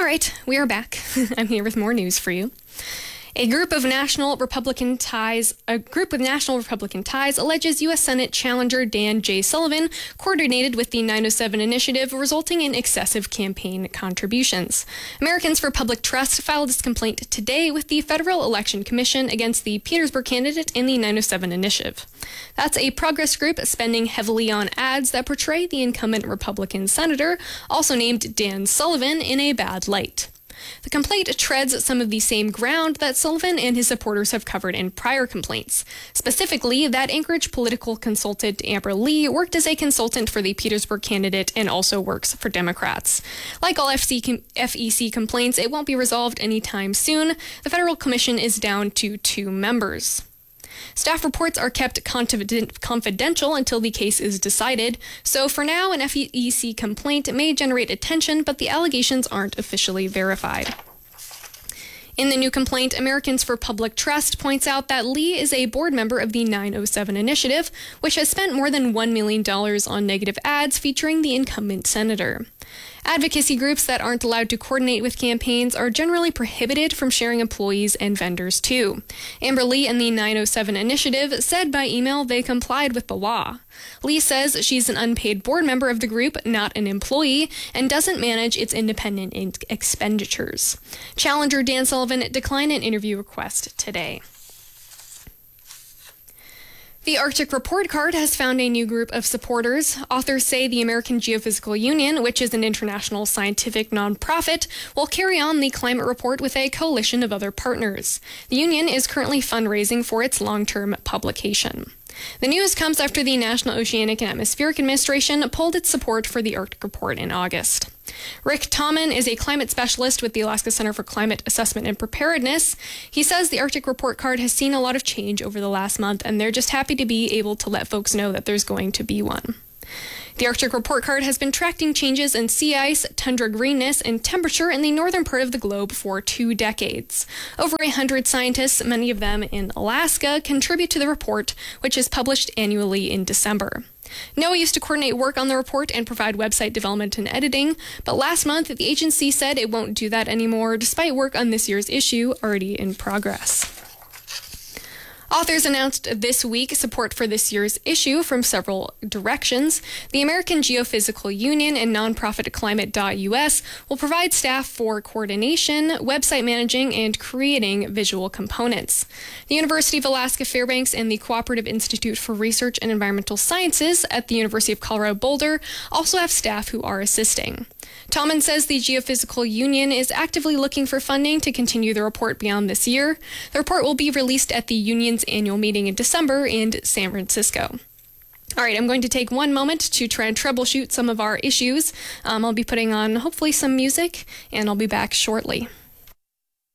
All right, we are back. I'm here with more news for you. A group with national Republican ties alleges U.S. Senate challenger Dan J. Sullivan coordinated with the 907 initiative, resulting in excessive campaign contributions. Americans for Public Trust filed its complaint today with the Federal Election Commission against the Petersburg candidate in the 907 initiative. That's a progress group spending heavily on ads that portray the incumbent Republican senator, also named Dan Sullivan, in a bad light. The complaint treads some of the same ground that Sullivan and his supporters have covered in prior complaints. Specifically, that Anchorage political consultant Amber Lee worked as a consultant for the Petersburg candidate and also works for Democrats. Like all FEC complaints, it won't be resolved anytime soon. The Federal Commission is down to 2 members. Staff reports are kept confidential until the case is decided, so for now, an FEC complaint may generate attention, but the allegations aren't officially verified. In the new complaint, Americans for Public Trust points out that Lee is a board member of the 907 initiative, which has spent more than $1 million on negative ads featuring the incumbent senator. Advocacy groups that aren't allowed to coordinate with campaigns are generally prohibited from sharing employees and vendors too. Amber Lee and the 907 initiative said by email they complied with the law. Lee says she's an unpaid board member of the group, not an employee, and doesn't manage its independent expenditures. Challenger Dan Sullivan declined an interview request today. The Arctic Report Card has found a new group of supporters. Authors say the American Geophysical Union, which is an international scientific nonprofit, will carry on the climate report with a coalition of other partners. The union is currently fundraising for its long-term publication. The news comes after the National Oceanic and Atmospheric Administration pulled its support for the Arctic Report in August. Rick Tommen is a climate specialist with the Alaska Center for Climate Assessment and Preparedness. He says the Arctic Report Card has seen a lot of change over the last month, and they're just happy to be able to let folks know that there's going to be one. The Arctic Report Card has been tracking changes in sea ice, tundra greenness, and temperature in the northern part of the globe for 2 decades. Over 100 scientists, many of them in Alaska, contribute to the report, which is published annually in December. NOAA used to coordinate work on the report and provide website development and editing, but last month the agency said it won't do that anymore, despite work on this year's issue already in progress. Authors announced this week support for this year's issue from several directions. The American Geophysical Union and nonprofit Climate.us will provide staff for coordination, website managing, and creating visual components. The University of Alaska Fairbanks and the Cooperative Institute for Research and Environmental Sciences at the University of Colorado Boulder also have staff who are assisting. Tommen says the Geophysical Union is actively looking for funding to continue the report beyond this year. The report will be released at the union's annual meeting in December in San Francisco. All right, I'm going to take one moment to try and troubleshoot some of our issues. I'll be putting on hopefully some music, and I'll be back shortly.